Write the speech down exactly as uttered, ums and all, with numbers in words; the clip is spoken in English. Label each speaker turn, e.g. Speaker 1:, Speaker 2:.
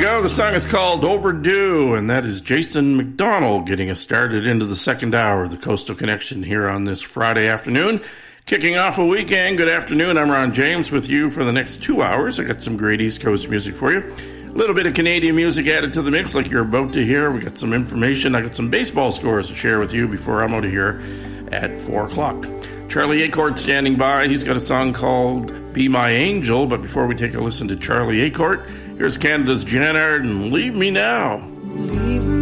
Speaker 1: go. The song is called Overdue, and that is Jason McDonald getting us started into the second hour of the Coastal Connection here on this Friday afternoon. Kicking off a weekend. Good afternoon. I'm Ron James with you for the next two hours. I got some great East Coast music for you. A little bit of Canadian music added to the mix like you're about to hear. We got some information. I got some baseball scores to share with you before I'm out of here at four o'clock. Charlie Acord standing by. He's got a song called Be My Angel. But before we take a listen to Charlie Acord, here's Canada's Jan Arden, Leave Me Now.